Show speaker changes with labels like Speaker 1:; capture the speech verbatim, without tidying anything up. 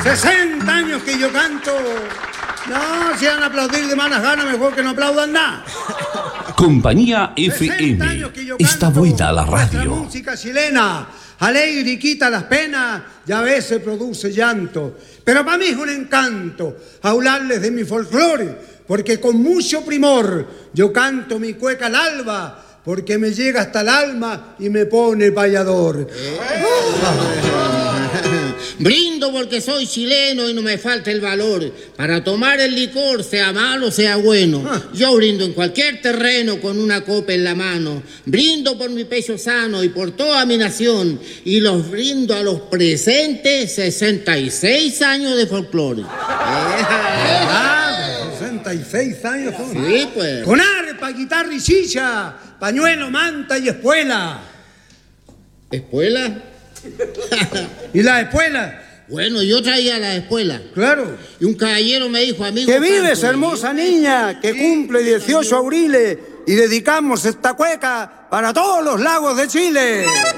Speaker 1: sesenta años que yo canto. No, si van a aplaudir de malas ganas, mejor que no aplaudan nada.
Speaker 2: Compañía F M. Está buena la
Speaker 1: Nuestra
Speaker 2: radio.
Speaker 1: música chilena, alegre y quita las penas y a veces produce llanto. Pero para mí es un encanto hablarles de mi folclore, porque con mucho primor yo canto mi cueca al alba, porque me llega hasta el alma y me pone payador.
Speaker 3: Brindo porque soy chileno y no me falta el valor para tomar el licor, sea malo, sea bueno.
Speaker 1: Ah.
Speaker 3: Yo brindo en cualquier terreno con una copa en la mano. Brindo por mi pecho sano y por toda mi nación. Y los brindo a los presentes sesenta y seis años de folclore.
Speaker 1: Ah, sesenta y seis años son.
Speaker 3: Sí, pues.
Speaker 1: Con arpa, guitarra y chicha, pañuelo, manta y espuela.
Speaker 3: ¿Espuela?
Speaker 1: ¿Y la espuela?
Speaker 3: Bueno, yo traía la espuela.
Speaker 1: Claro.
Speaker 3: Y un caballero me dijo, amigo...
Speaker 1: Que vives,
Speaker 3: Franco,
Speaker 1: hermosa niña, que cumple dieciocho abriles y dedicamos esta cueca para todos los lagos de Chile.